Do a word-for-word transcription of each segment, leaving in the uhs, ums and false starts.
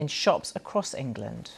in shops across England.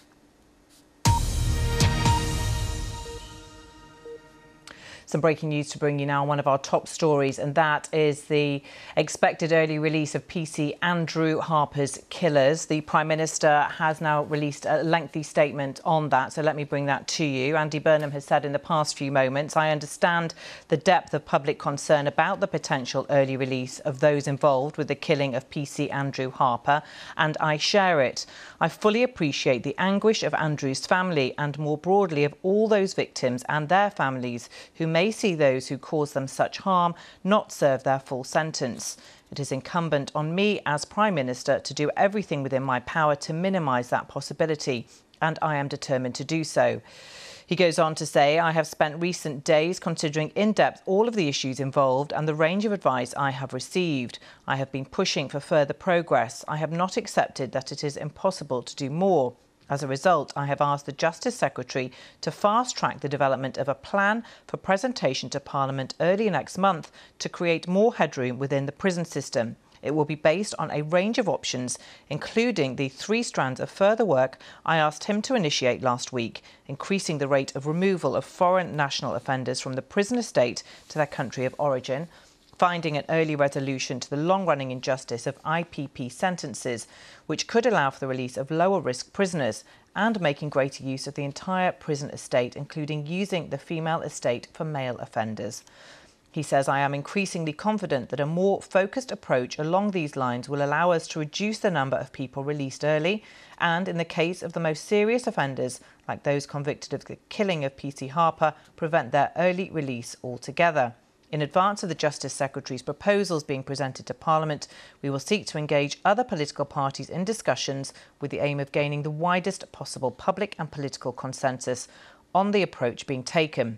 Some breaking news to bring you now on one of our top stories, and that is the expected early release of P C Andrew Harper's killers. The Prime Minister has now released a lengthy statement on that, so let me bring that to you. Andy Burnham has said in the past few moments, "I understand the depth of public concern about the potential early release of those involved with the killing of P C Andrew Harper, and I share it. I fully appreciate the anguish of Andrew's family and more broadly of all those victims and their families who may see those who cause them such harm not serve their full sentence. It is incumbent on me as Prime Minister to do everything within my power to minimise that possibility, and I am determined to do so." He goes on to say, "I have spent recent days considering in depth all of the issues involved and the range of advice I have received. I have been pushing for further progress. I have not accepted that it is impossible to do more. As a result, I have asked the Justice Secretary to fast-track the development of a plan for presentation to Parliament early next month to create more headroom within the prison system. It will be based on a range of options, including the three strands of further work I asked him to initiate last week, increasing the rate of removal of foreign national offenders from the prison estate to their country of origin, finding an early resolution to the long-running injustice of I P P sentences, which could allow for the release of lower-risk prisoners, and making greater use of the entire prison estate, including using the female estate for male offenders." He says, "I am increasingly confident that a more focused approach along these lines will allow us to reduce the number of people released early and, in the case of the most serious offenders, like those convicted of the killing of P C Harper, prevent their early release altogether. In advance of the Justice Secretary's proposals being presented to Parliament, we will seek to engage other political parties in discussions with the aim of gaining the widest possible public and political consensus on the approach being taken."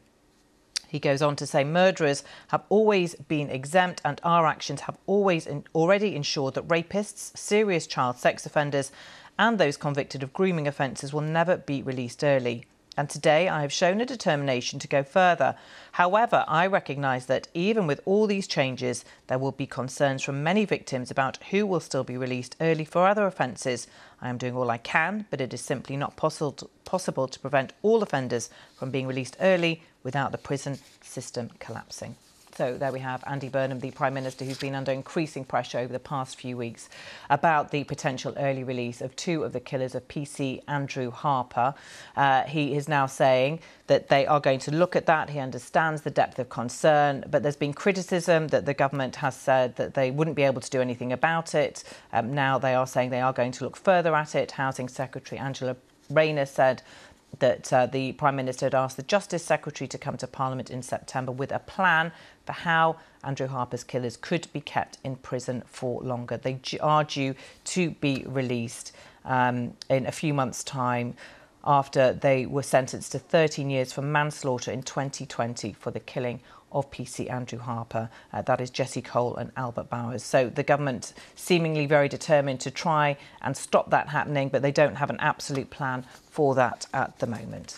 He goes on to say, "Murderers have always been exempt and our actions have always in, already ensured that rapists, serious child sex offenders and those convicted of grooming offences will never be released early. And today I have shown a determination to go further. However, I recognise that even with all these changes, there will be concerns from many victims about who will still be released early for other offences. I am doing all I can, but it is simply not possible to, possible to prevent all offenders from being released early without the prison system collapsing." So there we have Andy Burnham, the Prime Minister, who's been under increasing pressure over the past few weeks about the potential early release of two of the killers of P C Andrew Harper. Uh, he is now saying that they are going to look at that. He understands the depth of concern, but there's been criticism that the government has said that they wouldn't be able to do anything about it. Um, now they are saying they are going to look further at it. Housing Secretary Angela Rayner said that uh, the Prime Minister had asked the Justice Secretary to come to Parliament in September with a plan for how Andrew Harper's killers could be kept in prison for longer. They are due to be released um, in a few months' time after they were sentenced to thirteen years for manslaughter in twenty twenty for the killing of P C Andrew Harper. Uh, that is Jesse Cole and Albert Bowers. So the government seemingly very determined to try and stop that happening, but they don't have an absolute plan for that at the moment.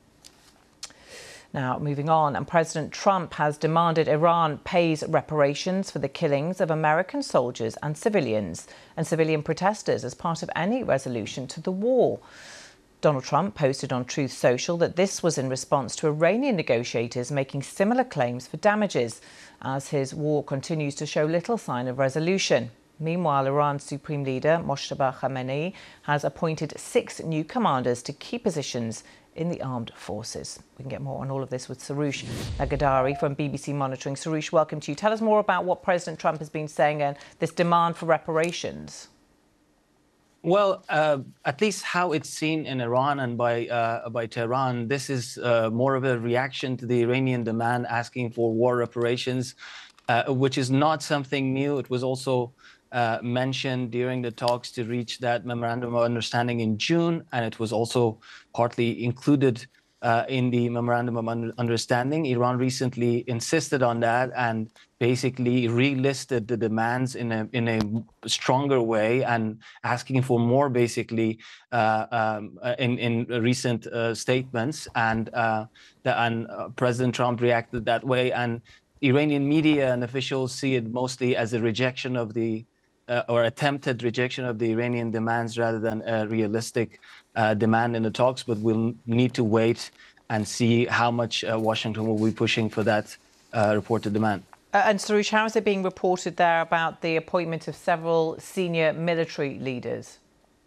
Now, moving on, and President Trump has demanded Iran pays reparations for the killings of American soldiers and civilians and civilian protesters as part of any resolution to the war. Donald Trump posted on Truth Social that this was in response to Iranian negotiators making similar claims for damages, as his war continues to show little sign of resolution. Meanwhile, Iran's Supreme Leader, Mojtaba Khamenei, has appointed six new commanders to key positions in the armed forces. We can get more on all of this with Sarush Nagadari from B B C Monitoring. Sarush, welcome to you. Tell us more about what President Trump has been saying and this demand for reparations. Well, uh, at least how it's seen in Iran and by uh, by Tehran, this is uh, more of a reaction to the Iranian demand asking for war reparations, uh, which is not something new. It was also uh, mentioned during the talks to reach that memorandum of understanding in June, and it was also partly included uh, in the memorandum of un understanding. Iran recently insisted on that and basically relisted the demands in a in a stronger way and asking for more, basically, uh, um, in in recent uh, statements. And uh, the, and uh, President Trump reacted that way. And Iranian media and officials see it mostly as a rejection of the uh, or attempted rejection of the Iranian demands rather than a realistic uh, demand in the talks, but we'll need to wait and see how much uh, Washington will be pushing for that uh, reported demand. Uh, and Soroush, how is it being reported there about the appointment of several senior military leaders?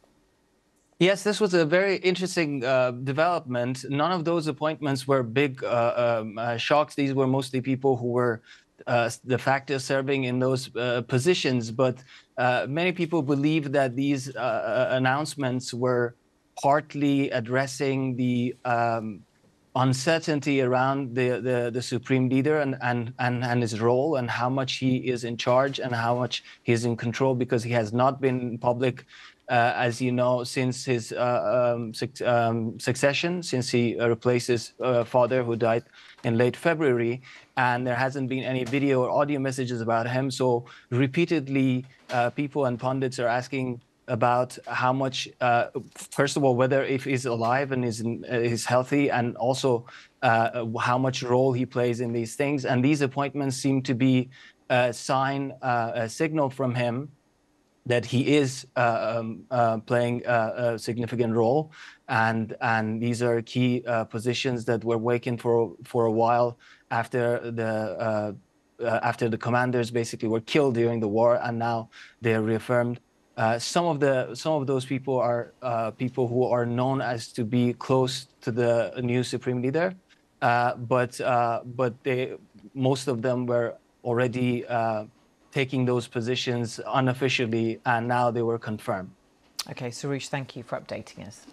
Yes, this was a very interesting uh, development. None of those appointments were big uh, um, uh, shocks. These were mostly people who were uh, de facto serving in those uh, positions. But uh, many people believe that these uh, announcements were partly addressing the um, uncertainty around the, the, the supreme leader and, and, and, and his role and how much he is in charge and how much he's in control, because he has not been in public, uh, as you know, since his uh, um, su um, succession, since he uh, replaced his uh, father who died in late February. And there hasn't been any video or audio messages about him. So repeatedly, uh, people and pundits are asking about how much, uh, first of all, whether if he's alive and is, in, uh, is healthy, and also uh, how much role he plays in these things. And these appointments seem to be a sign, uh, a signal from him that he is uh, um, uh, playing a, a significant role. And, and these are key uh, positions that were vacant for, for a while after the uh, uh, after the commanders basically were killed during the war, and now they're reaffirmed. Uh, some of the some of those people are uh, people who are known as to be close to the new supreme leader, uh, but uh, but they most of them were already uh, taking those positions unofficially, and now they were confirmed. Okay, Soroush, thank you for updating us.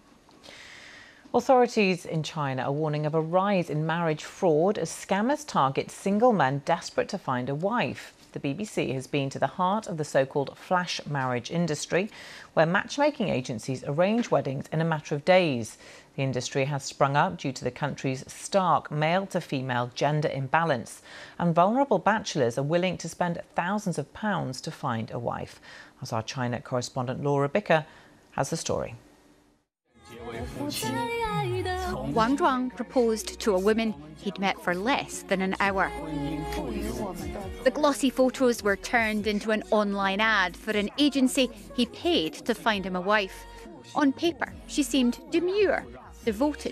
Authorities in China are warning of a rise in marriage fraud as scammers target single men desperate to find a wife. The B B C has been to the heart of the so-called flash marriage industry, where matchmaking agencies arrange weddings in a matter of days. The industry has sprung up due to the country's stark male-to-female gender imbalance, and vulnerable bachelors are willing to spend thousands of pounds to find a wife. As our China correspondent Laura Bicker has the story. Wang Zhuang proposed to a woman he'd met for less than an hour. The glossy photos were turned into an online ad for an agency he paid to find him a wife. On paper, she seemed demure, devoted.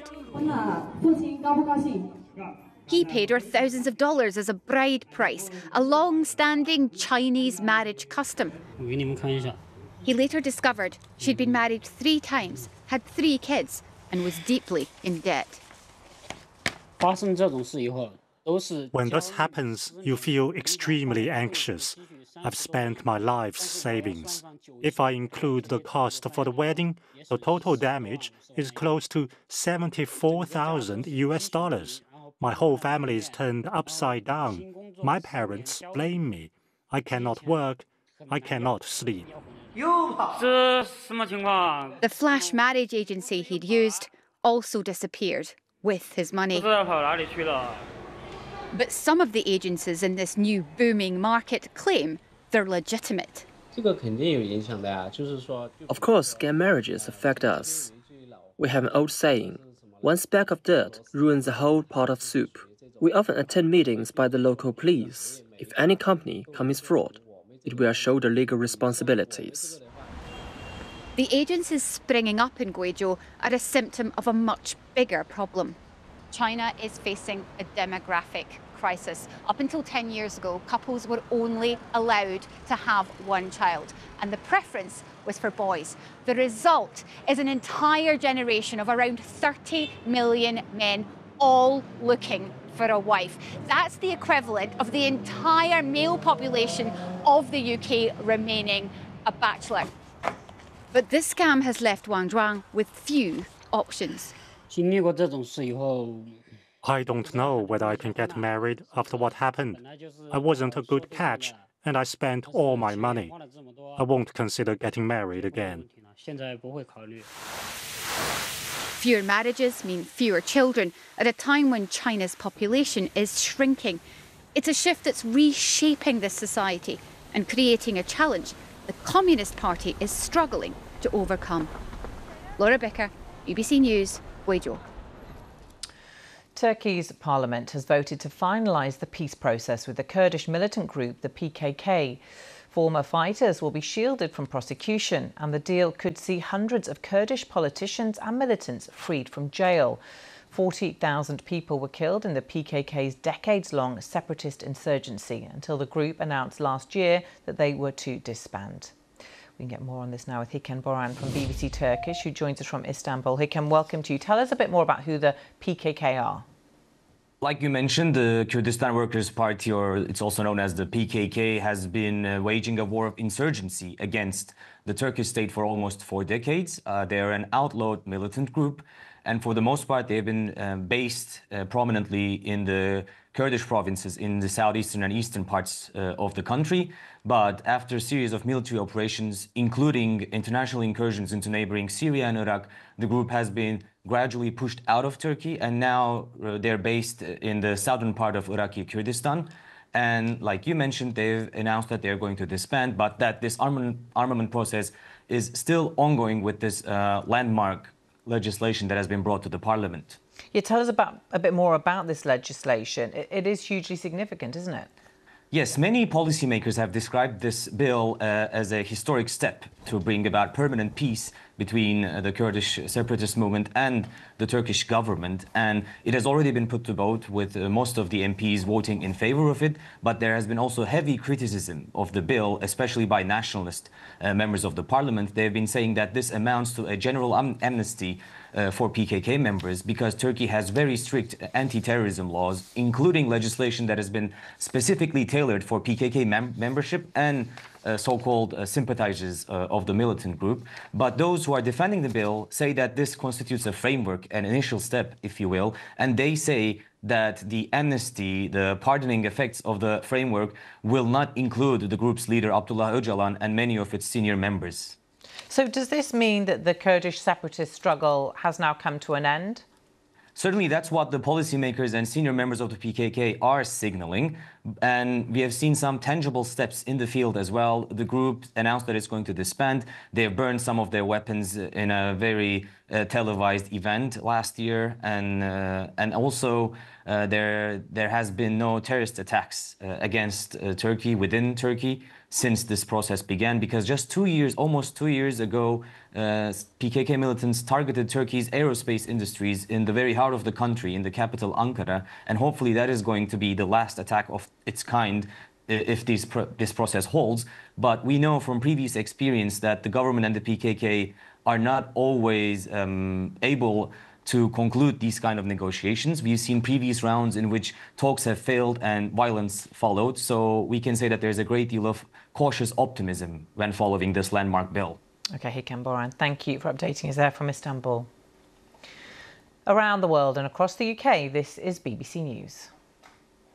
He paid her thousands of dollars as a bride price, a long-standing Chinese marriage custom. He later discovered she'd been married three times, had three kids, and was deeply in debt. When this happens, you feel extremely anxious. I've spent my life's savings. If I include the cost for the wedding, the total damage is close to seventy-four thousand U S dollars. My whole family is turned upside down. My parents blame me. I cannot work. I cannot sleep. The flash marriage agency he'd used also disappeared with his money. But some of the agencies in this new booming market claim they're legitimate. Of course, gay marriages affect us. We have an old saying, one speck of dirt ruins the whole pot of soup. We often attend meetings by the local police. If any company commits fraud, it will shoulder legal responsibilities. The agencies springing up in Guizhou are a symptom of a much bigger problem. China is facing a demographic crisis. Up until ten years ago, couples were only allowed to have one child, and the preference was for boys. The result is an entire generation of around thirty million men, all looking for a wife. That's the equivalent of the entire male population of the U K remaining a bachelor. But this scam has left Wang Zhuang with few options. I don't know whether I can get married after what happened. I wasn't a good catch, and I spent all my money. I won't consider getting married again. Fewer marriages mean fewer children at a time when China's population is shrinking. It's a shift that's reshaping this society and creating a challenge the Communist Party is struggling to overcome. Laura Bicker, B B C News, Guizhou. Turkey's parliament has voted to finalise the peace process with the Kurdish militant group, the P K K. Former fighters will be shielded from prosecution, and the deal could see hundreds of Kurdish politicians and militants freed from jail. forty thousand people were killed in the P K K's decades-long separatist insurgency until the group announced last year that they were to disband. We can get more on this now with Hiken Boran from B B C Turkish, who joins us from Istanbul. Hiken, welcome to you. Tell us a bit more about who the P K K are. Like you mentioned, the Kurdistan Workers' Party, or it's also known as the P K K, has been uh, waging a war of insurgency against the Turkish state for almost four decades. Uh, they're an outlawed militant group, and for the most part, they've been uh, based uh, prominently in the Kurdish provinces in the southeastern and eastern parts uh, of the country. But after a series of military operations, including international incursions into neighboring Syria and Iraq, the group has been gradually pushed out of Turkey, and now uh, they're based in the southern part of Iraqi Kurdistan. And like you mentioned, they've announced that they're going to disband, but that this armament, armament process is still ongoing with this uh, landmark legislation that has been brought to the parliament. Yeah, tell us about a bit more about this legislation. It, it is hugely significant, isn't it? Yes, many policymakers have described this bill uh, as a historic step to bring about permanent peace between uh, the Kurdish separatist movement and the Turkish government. And it has already been put to vote, with uh, most of the M Ps voting in favor of it. But there has been also heavy criticism of the bill, especially by nationalist uh, members of the parliament. They've been saying that this amounts to a general am amnesty uh, for P K K members, because Turkey has very strict anti-terrorism laws, including legislation that has been specifically tailored for P K K mem membership and uh, so-called uh, sympathizers uh, of the militant group. But those who are defending the bill say that this constitutes a framework, an initial step, if you will, and they say that the amnesty, the pardoning effects of the framework will not include the group's leader Abdullah Öcalan and many of its senior members. So does this mean that the Kurdish separatist struggle has now come to an end? Certainly, that's what the policymakers and senior members of the P K K are signaling. And we have seen some tangible steps in the field as well. The group announced that it's going to disband. They have burned some of their weapons in a very uh, televised event last year. And, uh, and also, uh, there, there has been no terrorist attacks uh, against uh, Turkey, within Turkey, since this process began, because just two years, almost two years ago, uh, P K K militants targeted Turkey's aerospace industries in the very heart of the country, in the capital Ankara, and hopefully that is going to be the last attack of its kind if this, pro this process holds. But we know from previous experience that the government and the P K K are not always um, able to conclude these kind of negotiations. We've seen previous rounds in which talks have failed and violence followed. So we can say that there's a great deal of cautious optimism when following this landmark bill. OK, Hiken Boran, thank you for updating us there from Istanbul. Around the world and across the U K, this is B B C News.